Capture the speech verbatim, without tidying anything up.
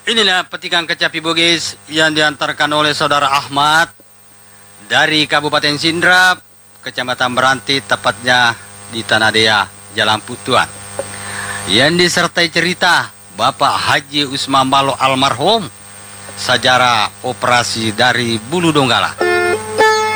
Inilah petikan kecapi Bugis yang diantarkan oleh saudara Ahmad dari Kabupaten Sindrap, Kecamatan Meranti, tepatnya di Tanah Dea, Jalan Putuan. Yang disertai cerita Bapak Haji Usman Malo almarhum, sejarah operasi dari Bulu Donggala.